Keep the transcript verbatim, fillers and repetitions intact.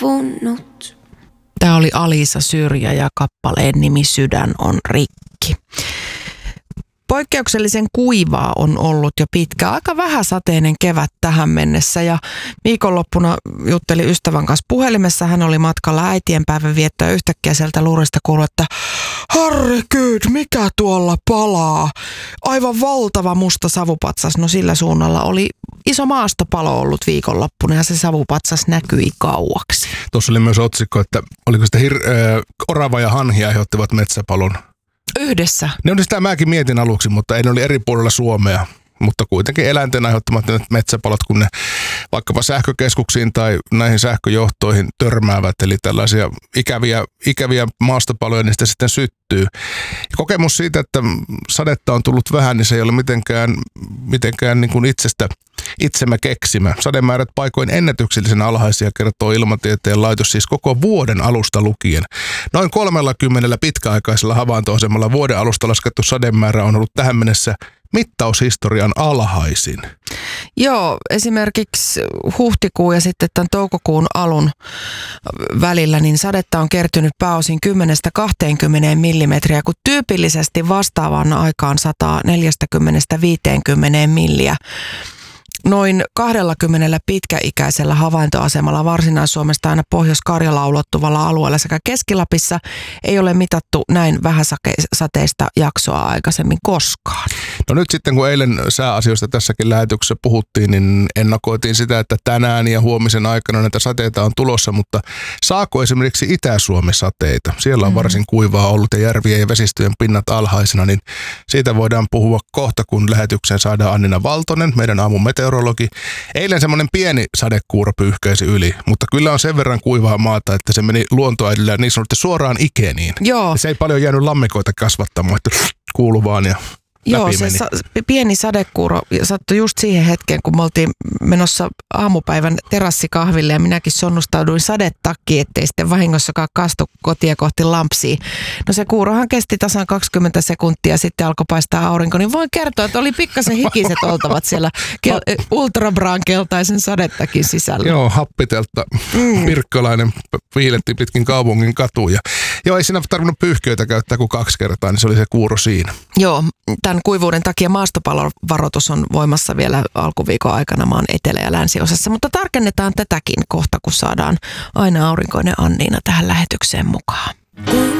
loppunut. Tämä oli Alisa Syrjä ja kappaleen nimi Sydän on rikki. Poikkeuksellisen kuivaa on ollut jo pitkä, aika vähäsateinen kevät tähän mennessä ja viikonloppuna jutteli ystävän kanssa puhelimessa. Hän oli matkalla äitienpäivän viettoa ja yhtäkkiä sieltä luurista kuului, että herregud, mikä tuolla palaa? Aivan valtava musta savupatsas. No sillä suunnalla oli iso maastopalo ollut viikonloppuna ja se savupatsas näkyi kauaksi. Tuossa oli myös otsikko, että oliko sitä hir- äh, orava ja hanhi aiheuttivat metsäpalon. Yhdessä. Ne oli sitä mäkin mietin aluksi, mutta ei ne oli eri puolilla Suomea. Mutta kuitenkin eläinten aiheuttamat metsäpalot, kun ne vaikkapa sähkökeskuksiin tai näihin sähköjohtoihin törmäävät, eli tällaisia ikäviä, ikäviä maastopaloja, niin sitä sitten syttyy. Ja kokemus siitä, että sadetta on tullut vähän, niin se ei ole mitenkään, mitenkään niin kuin itsestä itsemme keksimä. Sademäärät paikoin ennätyksellisen alhaisia, kertoo Ilmatieteen laitos, siis koko vuoden alusta lukien. Noin kolmellakymmenellä pitkäaikaisella havaintoasemalla vuoden alusta laskettu sademäärä on ollut tähän mennessä mittaushistorian alhaisin. Joo, esimerkiksi huhtikuu ja sitten tämän toukokuun alun välillä, niin sadetta on kertynyt pääosin kymmenestä kaksikymmentä millimetriä, kun tyypillisesti vastaavaan aikaan sataa neljäkymmentä viisikymmentä milliä. Noin kaksikymmentä pitkäikäisellä havaintoasemalla Varsinais-Suomesta aina Pohjois-Karjalaan ulottuvalla alueella sekä Keski-Lapissa ei ole mitattu näin vähäsateista jaksoa aikaisemmin koskaan. No nyt sitten kun eilen sääasioista tässäkin lähetyksessä puhuttiin, niin ennakoitiin sitä, että tänään ja huomisen aikana näitä sateita on tulossa, mutta saako esimerkiksi Itä-Suomi sateita? Siellä on varsin kuivaa ollut ja järvien ja vesistöjen pinnat alhaisena, niin siitä voidaan puhua kohta, kun lähetykseen saadaan Annina Valtonen, meidän aamun meteorologi. Eilen semmoinen pieni sadekuuro pyyhkäisi yli, mutta kyllä on sen verran kuivaa maata, että se meni luontoäidillä niin sanotusti suoraan ikeniin. Joo. Se ei paljon jäänyt lammikoita kasvattamaan, että kuulu vaan ja Joo, se sa- pieni sadekuuro sattui just siihen hetkeen, kun me oltiin menossa aamupäivän terassikahville ja minäkin sonnustauduin sadetakkiin, ettei sitten vahingossakaan kastu kotia kohti lampsia. No se kuurohan kesti tasan kaksikymmentä sekuntia, sitten alkoi paistaa aurinko, niin voin kertoa, että oli pikkasen hikiset oltavat siellä kel- ultrabraan keltaisen sadetakin sisällä. Joo, happitelta. Mm. Pirkkalainen viiletti pitkin kaupungin katuja. Joo, ei siinä tarvinnut pyyhköitä käyttää kuin kaksi kertaa, niin se oli se kuuro siinä. Joo, tämän kuivuuden takia maastopalovaroitus on voimassa vielä alkuviikon aikana maan etelä- ja länsiosassa, mutta tarkennetaan tätäkin kohta, kun saadaan aina aurinkoinen Anniina tähän lähetykseen mukaan.